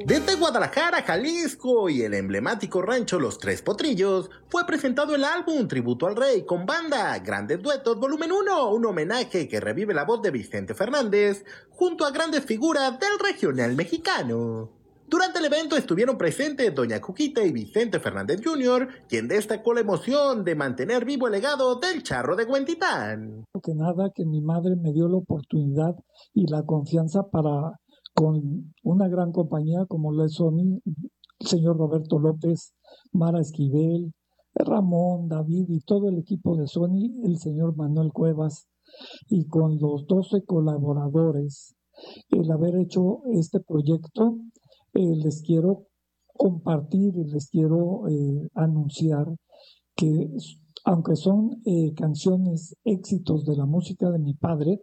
Desde Guadalajara, Jalisco y el emblemático rancho Los Tres Potrillos, fue presentado el álbum Tributo al Rey con banda Grandes Duetos Volumen 1, un homenaje que revive la voz de Vicente Fernández junto a grandes figuras del regional mexicano. Durante el evento estuvieron presentes Doña Cuquita y Vicente Fernández Jr., quien destacó la emoción de mantener vivo el legado del Charro de Huentitán. Que nada, que mi madre me dio la oportunidad y la confianza para, con una gran compañía como lo es Sony, el señor Roberto López, Mara Esquivel, Ramón, David y todo el equipo de Sony, el señor Manuel Cuevas, y con los 12 colaboradores, el haber hecho este proyecto, les quiero compartir y les quiero anunciar que aunque son canciones, éxitos de la música de mi padre,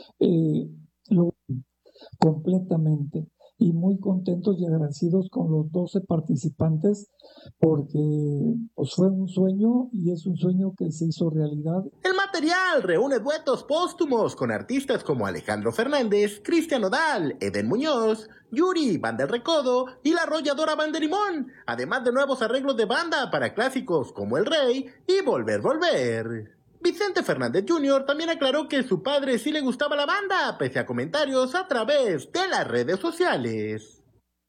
lo completamente y muy contentos y agradecidos con los 12 participantes porque pues fue un sueño y es un sueño que se hizo realidad. El material reúne duetos póstumos con artistas como Alejandro Fernández, Cristian Nodal, Eden Muñoz, Yuri, Banda El Recodo y la arrolladora Banda Limón, además de nuevos arreglos de banda para clásicos como El Rey y Volver, Volver. Vicente Fernández Jr. también aclaró que su padre sí le gustaba la banda, pese a comentarios a través de las redes sociales.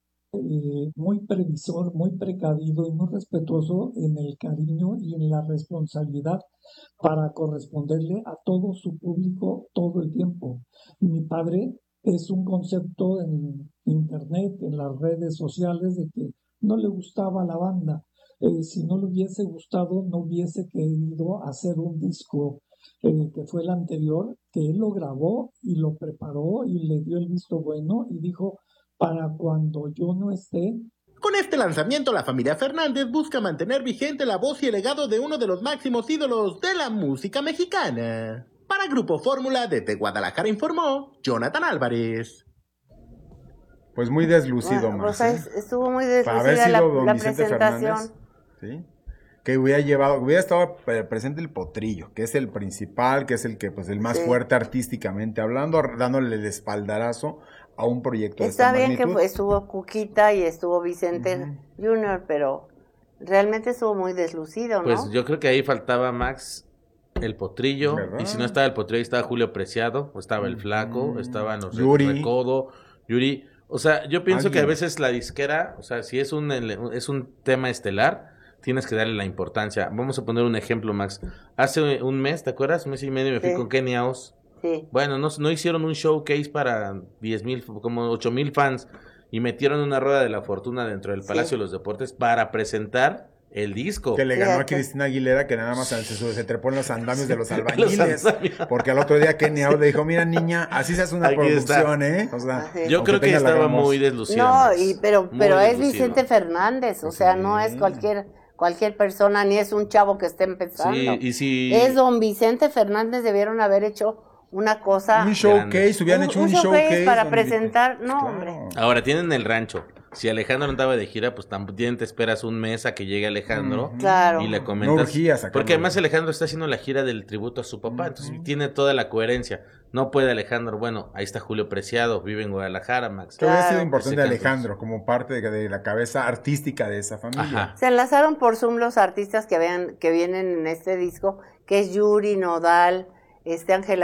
Muy previsor, muy precavido y muy respetuoso en el cariño y en la responsabilidad para corresponderle a todo su público todo el tiempo. Mi padre es un concepto en internet, en las redes sociales, de que no le gustaba la banda. Si no le hubiese gustado, no hubiese querido hacer un disco que fue el anterior, que él lo grabó y lo preparó y le dio el visto bueno y dijo, para cuando yo no esté. Con este lanzamiento, la familia Fernández busca mantener vigente la voz y el legado de uno de los máximos ídolos de la música mexicana. Para Grupo Fórmula, desde Guadalajara informó Jonathan Álvarez. Pues muy deslucido, bueno, más. Pues estuvo muy deslucida haber sido la Vicente presentación. Fernández, ¿sí? Que hubiera estado presente el Potrillo, que es el principal, que es el que, pues, el más fuerte artísticamente hablando, dándole el espaldarazo a un proyecto de esta magnitud. Está bien que estuvo Cuquita y estuvo Vicente Jr., pero realmente estuvo muy deslucido, ¿no? Pues yo creo que ahí faltaba Max, el Potrillo, ¿verdad? Y si no estaba el Potrillo, estaba Julio Preciado, o estaba el Flaco, estaban los Recodo, Yuri. O sea, yo pienso que a veces la disquera, o sea, si es un tema estelar, tienes que darle la importancia. Vamos a poner un ejemplo, Max. Hace un mes, ¿te acuerdas? Un mes y medio me fui con Kenny Aos. Sí. Bueno, no hicieron un showcase para 10,000, como 8,000 fans y metieron una rueda de la fortuna dentro del Palacio de los Deportes para presentar el disco. Que le ganó a Cristina Aguilera, que nada más se trepó en los andamios de los albañiles. Porque al otro día Kenny Aos le dijo, mira niña, así se hace una producción, O sea, yo creo que estaba muy deslucido. No, pero es Vicente Fernández, o sea, no es cualquier persona, ni es un chavo que esté empezando. Sí, y si... Es don Vicente Fernández, debieron haber hecho una cosa... Un showcase, hubieran hecho un showcase para presentar, hombre. Ahora, tienen el rancho. Si Alejandro no andaba de gira, pues también te esperas un mes a que llegue Alejandro y le comentas. Porque además Alejandro está haciendo la gira del tributo a su papá, entonces tiene toda la coherencia. No puede Alejandro, bueno, ahí está Julio Preciado, vive en Guadalajara, Max. Que hubiera sido importante Alejandro como parte de la cabeza artística de esa familia. Se enlazaron por Zoom los artistas que vienen en este disco, que es Yuri, Nodal, Ángela